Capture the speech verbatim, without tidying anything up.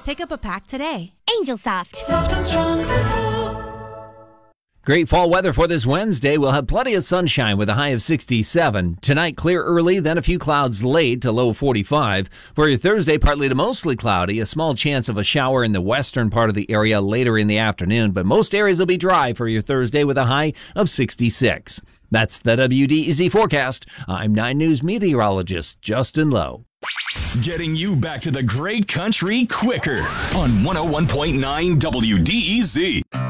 Pick up a pack today. Angel Soft. Soft and strong, simple. Great fall weather for this Wednesday. We'll have plenty of sunshine with a high of sixty-seven. Tonight, clear early, then a few clouds late to low forty-five. For your Thursday, partly to mostly cloudy. A small chance of a shower in the western part of the area later in the afternoon, but most areas will be dry for your Thursday with a high of sixty-six. That's the W D E Z forecast. I'm nine News meteorologist Justin Lowe. Getting you back to the great country quicker on one oh one point nine W D E Z.